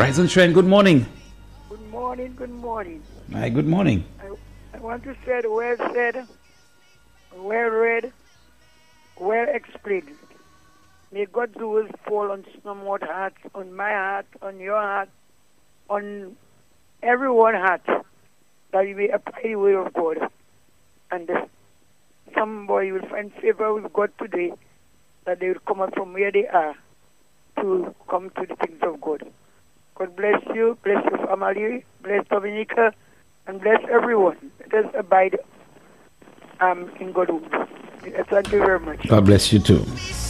Rise and shine. Good morning. Good morning, good morning. Hi, good morning. I want to say well said, well read, well explained. May God's will fall on someone's heart, on my heart, on your heart, on everyone's heart, that we may apply the way of God. And somebody will find favor with God today, that they will come out from where they are to come to the things of God. God bless you, bless your family, bless Dominica, and bless everyone. Let us abide in God's will. Thank you very much. God bless you too.